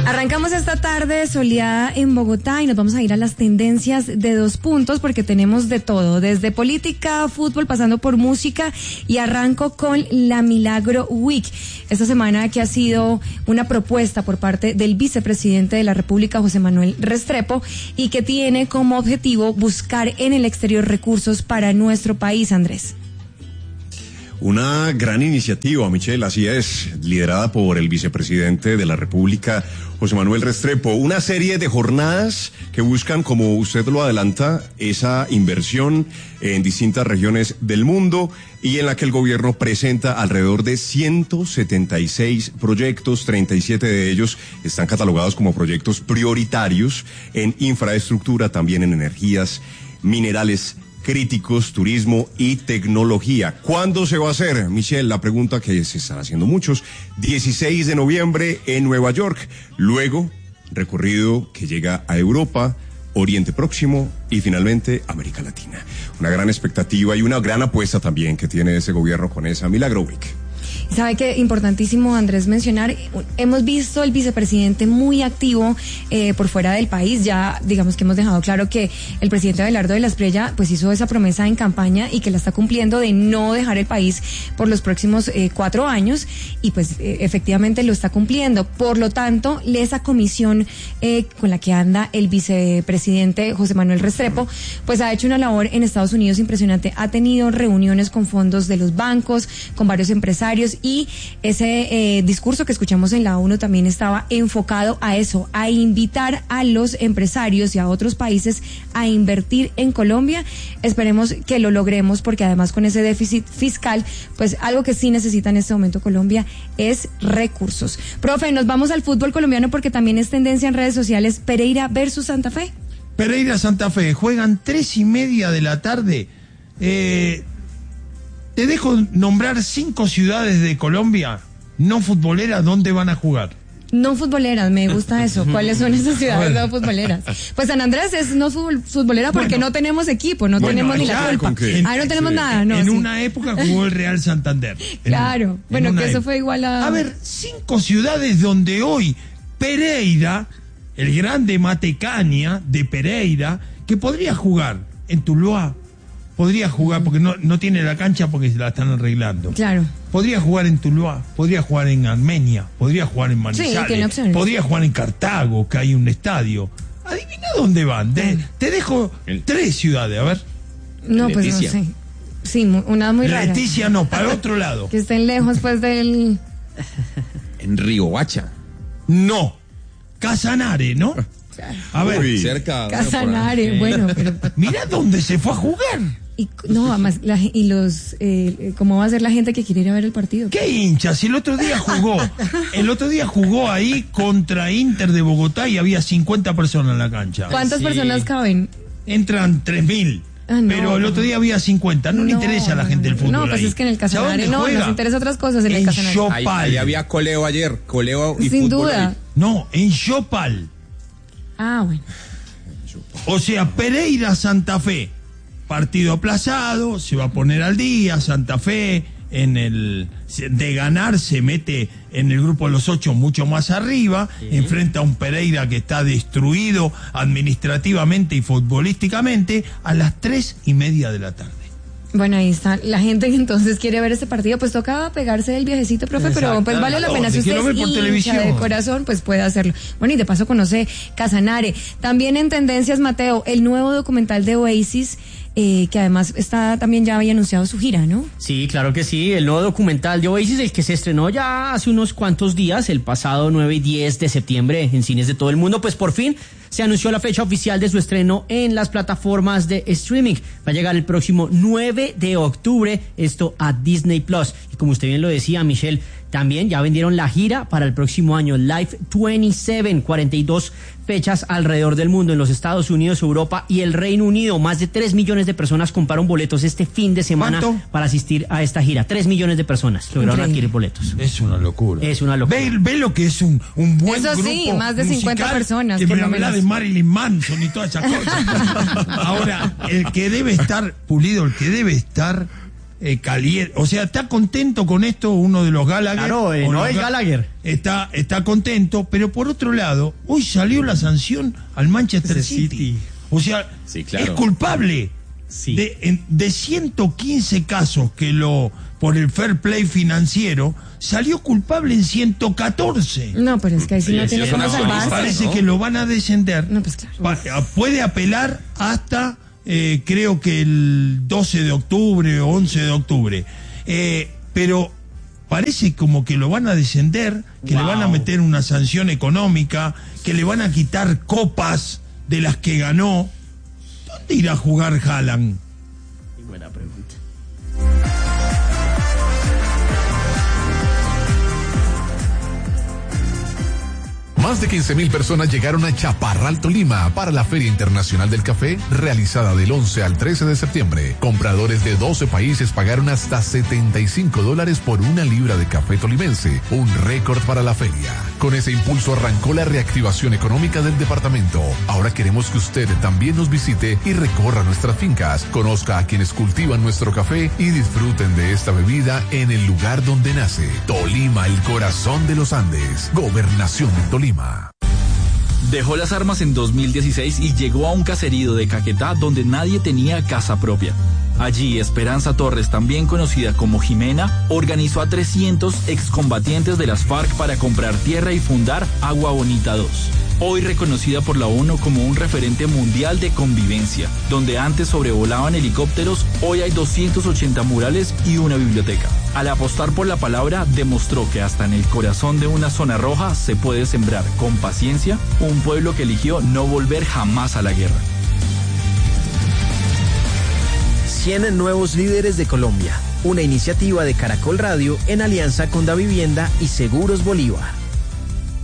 Arrancamos esta tarde soleada en Bogotá y nos vamos a ir a las tendencias de 2 puntos porque tenemos de todo, desde política, fútbol, pasando por música, y arranco con la Milagro Week. Esta semana que ha sido una propuesta por parte del vicepresidente de la República, José Manuel Restrepo, y que tiene como objetivo buscar en el exterior recursos para nuestro país, Andrés. Una gran iniciativa, Michelle, así es, liderada por el vicepresidente de la República, José Manuel Restrepo. Una serie de jornadas que buscan, como usted lo adelanta, esa inversión en distintas regiones del mundo y en la que el gobierno presenta alrededor de 176 proyectos, 37 de ellos están catalogados como proyectos prioritarios en infraestructura, también en energías, minerales críticos, turismo y tecnología. ¿Cuándo se va a hacer, Michelle? La pregunta que se están haciendo muchos. 16 de noviembre en Nueva York. Luego, recorrido que llega a Europa, Oriente Próximo y finalmente América Latina. Una gran expectativa y una gran apuesta también que tiene ese gobierno con esa Milagro Week. Sabe que importantísimo, Andrés, mencionar, hemos visto el vicepresidente muy activo por fuera del país. Ya digamos que hemos dejado claro que el presidente Abelardo de la Espriella pues hizo esa promesa en campaña y que la está cumpliendo de no dejar el país por los próximos 4 años y pues efectivamente lo está cumpliendo. Por lo tanto, esa comisión con la que anda el vicepresidente José Manuel Restrepo pues ha hecho una labor en Estados Unidos impresionante. Ha tenido reuniones con fondos de los bancos, con varios empresarios, y ese discurso que escuchamos en la ONU también estaba enfocado a eso, a invitar a los empresarios y a otros países a invertir en Colombia. Esperemos que lo logremos porque además con ese déficit fiscal, pues algo que sí necesita en este momento Colombia es recursos. Profe, nos vamos al fútbol colombiano porque también es tendencia en redes sociales. Pereira versus Santa Fe. Pereira Santa Fe, juegan 3:30 de la tarde. Te dejo nombrar 5 ciudades de Colombia no futboleras donde van a jugar. No futboleras, me gusta eso. ¿Cuáles son esas ciudades no futboleras? Pues San Andrés es no futbolera porque no tenemos equipo, no tenemos ni la culpa. Ahí no tenemos nada. No, en una época jugó el Real Santander. Claro, bueno, que eso fue igual a... A ver, 5 ciudades donde hoy Pereira, el grande Matecaña de Pereira, que podría jugar en Tuluá, podría jugar, porque no tiene la cancha porque se la están arreglando. Claro. Podría jugar en Tuluá, podría jugar en Armenia, podría jugar en Manizales, podría jugar en Cartago, que hay un estadio. Adivina dónde van. Te dejo 3 ciudades, a ver. No, Leticia. Pues no sé. Sí, una muy rara. Leticia no, para otro lado. Que estén lejos pues del... En Riohacha. No. Casanare, ¿no? A ver, cerca. Casanare, bueno, pero... Mira dónde se fue a jugar. Y no, además, ¿cómo va a ser la gente que quiere ir a ver el partido? ¿Qué hinchas? Si el otro día jugó ahí contra Inter de Bogotá y había 50 personas en la cancha. ¿Cuántas personas caben? Entran 3.000. Pero el otro día había 50. No le interesa a la gente el fútbol. No, pues ahí. Es que en el Casanare nos interesa otras cosas en el Casanare. Ahí había coleo ayer, coleo y sin fútbol. Duda. Ahí. No, en Chopal. Ah, bueno. O sea, Pereira Santa Fe. Partido aplazado, se va a poner al día. Santa Fe de ganar se mete en el grupo de los 8 mucho más arriba, enfrenta a un Pereira que está destruido administrativamente y futbolísticamente a las 3:30 de la tarde. Bueno, ahí está. La gente que entonces quiere ver este partido, pues toca pegarse el viajecito, profe, pero pues vale la pena. Si usted es hincha de corazón, pues puede hacerlo. Bueno, y de paso conoce Casanare. También en tendencias, Mateo, el nuevo documental de Oasis, que además también ya había anunciado su gira, ¿no? Sí, claro que sí, el nuevo documental de Oasis, el que se estrenó ya hace unos cuantos días, el pasado 9 y 10 de septiembre en cines de todo el mundo, pues por fin se anunció la fecha oficial de su estreno en las plataformas de streaming. Va a llegar el próximo 9 de octubre, esto a Disney Plus. Y como usted bien lo decía, Michelle, también ya vendieron la gira para el próximo año, Live 27, 42 fechas alrededor del mundo, en los Estados Unidos, Europa y el Reino Unido. Más de 3 millones de personas compraron boletos este fin de semana. ¿Cuánto? Para asistir a esta gira. 3 millones de personas lograron adquirir boletos. Es una locura. Es una locura. Ve lo que es un buen grupo. Eso sí, más de 50 personas. Que me habla de Marilyn Manson y todas esas cosas. Ahora, el que debe estar pulido, el que debe estar caliente. O sea, está contento con esto uno de los Gallagher. Claro, Noel Gallagher. Está contento, pero por otro lado, hoy salió la sanción al Manchester City. O sea, Sí, claro. es culpable. Sí. De 115 casos por el fair play financiero, salió culpable en 114. No, pero es que ahí sí Sí, no sí, tiene es cómo una salvarse. Parece ¿no? que lo van a descender. No, pues claro. Puede apelar hasta, creo que el 12 de octubre o 11 de octubre. Pero parece como que lo van a descender, que le van a meter una sanción económica, que le van a quitar copas de las que ganó. ¿Dónde irá a jugar Haaland? Buena pregunta. Más de 15.000 personas llegaron a Chaparral, Tolima, para la Feria Internacional del Café, realizada del 11 al 13 de septiembre. Compradores de 12 países pagaron hasta $75 por una libra de café tolimense, un récord para la feria. Con ese impulso arrancó la reactivación económica del departamento. Ahora queremos que usted también nos visite y recorra nuestras fincas, conozca a quienes cultivan nuestro café y disfruten de esta bebida en el lugar donde nace. Tolima, el corazón de los Andes. Gobernación de Tolima. Dejó las armas en 2016 y llegó a un caserío de Caquetá donde nadie tenía casa propia. Allí, Esperanza Torres, también conocida como Jimena, organizó a 300 excombatientes de las FARC para comprar tierra y fundar Agua Bonita 2. Hoy reconocida por la ONU como un referente mundial de convivencia, donde antes sobrevolaban helicópteros, hoy hay 280 murales y una biblioteca. Al apostar por la palabra, demostró que hasta en el corazón de una zona roja se puede sembrar con paciencia un pueblo que eligió no volver jamás a la guerra. 100 nuevos líderes de Colombia, una iniciativa de Caracol Radio en alianza con Davivienda y Seguros Bolívar.